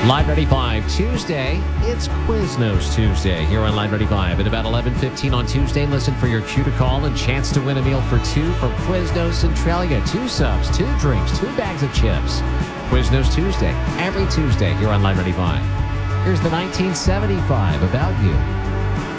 Live 95 Tuesday. It's Quiznos Tuesday here on Live 95 at about 11:15 on Tuesday. Listen for your cue to call and chance to win a meal for two from Quiznos Centralia. 2 subs, 2 drinks, 2 bags of chips. Quiznos Tuesday, every Tuesday here on Live 95. Here's the 1975 About You.